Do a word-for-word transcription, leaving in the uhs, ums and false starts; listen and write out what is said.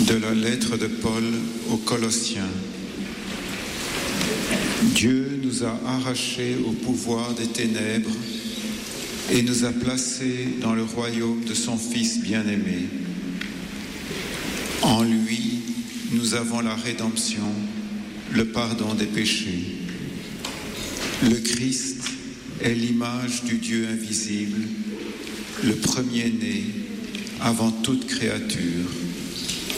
De la lettre de Paul aux Colossiens. Dieu nous a arrachés au pouvoir des ténèbres et nous a placés dans le royaume de son Fils bien-aimé. En lui, nous avons la rédemption, le pardon des péchés. Le Christ est l'image du Dieu invisible, le premier-né avant toute créature.